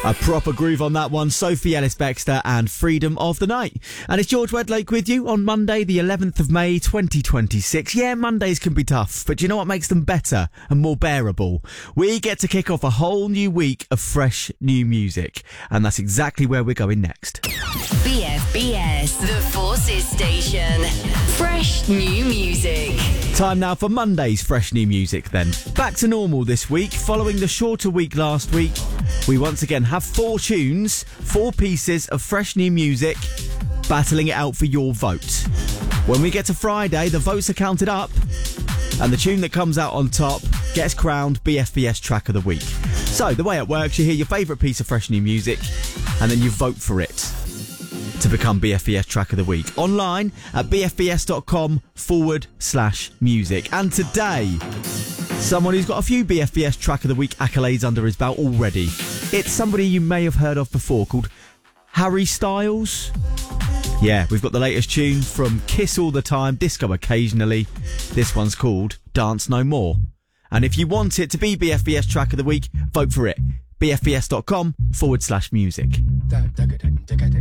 A proper groove on that one. Sophie Ellis-Bextor and Freedom of the Night. And it's George Wedlake with you on Monday, the 11th of May, 2026. Yeah, Mondays can be tough, but do you know what makes them better and more bearable? We get to kick off a whole new week of fresh new music. And that's exactly where we're going next. BFBS, the Forces Station. Fresh new music. Time now for Monday's fresh new music then. Back to normal this week. Following the shorter week last week, we once again have 4 tunes, 4 pieces of fresh new music, battling it out for your vote. When we get to Friday, the votes are counted up, and the tune that comes out on top gets crowned BFBS Track of the Week. So, the way it works, you hear your favourite piece of fresh new music, and then you vote for it to become BFBS Track of the Week. Online at bfbs.com/music. And today, someone who's got a few BFBS Track of the Week accolades under his belt already. It's somebody you may have heard of before called Harry Styles. Yeah, we've got the latest tune from Kiss All the Time, Disco Occasionally. This one's called Dance No More. And if you want it to be BFBS Track of the Week, vote for it. bfbs.com/music.